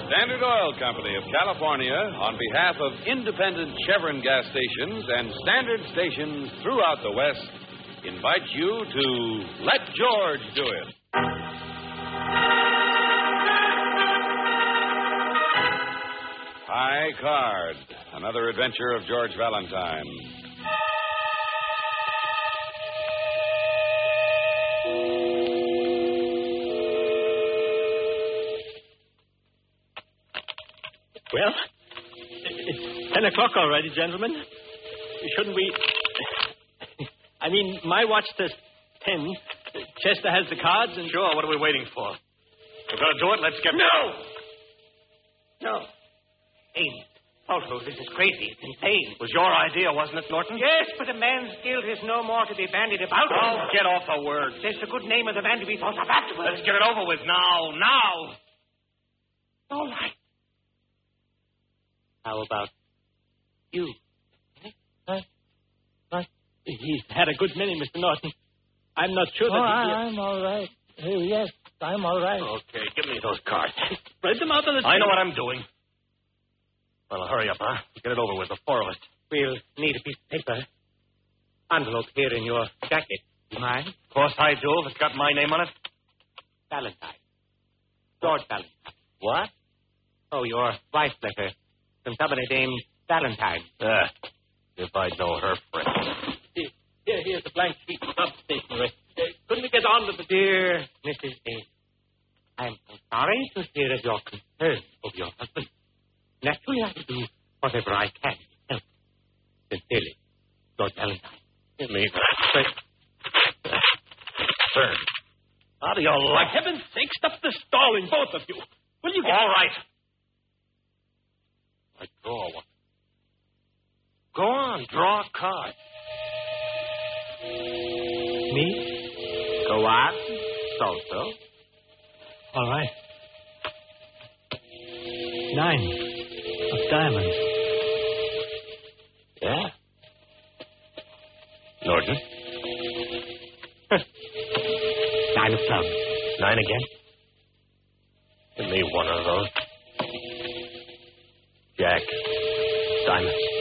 Standard Oil Company of California, on behalf of independent Chevron gas stations and standard stations throughout the West, invites you to Let George Do It. High Card, another adventure of George Valentine. Well, it's 10 o'clock already, gentlemen. Shouldn't we... I mean, my watch says 10. Chester has the cards and... Sure, what are we waiting for? We're going to do it, let's get... No. Amy, Falco, this is crazy. It's insane. It was your idea, wasn't it, Norton? Yes, but a man's guilt is no more to be bandied about. Oh, get off the word. There's the good name of the man to be thought of afterwards. Let's get it over with now. All right. How about you? What? He's had a good many, Mr. Norton. I'm not sure that I'm all right. Yes, I'm all right. Okay, give me those cards. Spread them out on the table. I know what I'm doing. Well, hurry up, huh? Get it over with, the four of us. We'll need a piece of paper. Envelope here in your jacket. Mine? Of course I do, if it's got my name on it. Valentine. George Valentine. What? Oh, your wife's letter. From somebody named Valentine. If I know her friend. Here's a blank sheet of stationery. Couldn't we get on with the... Dear Mrs. A, I'm so sorry to hear of your concern over your husband. Naturally, I will do whatever I can to help. Sincerely, George Valentine. Give me that. Sir, how do you like... For heaven's sake, stop the stalling, both of you. Will you get... All right. I draw one. Go on, draw a card. Me? Go on. So. All right. 9 of diamonds. Yeah? Norton? 9 of clubs. 9 again? Give me one of those. Jack. Diamond.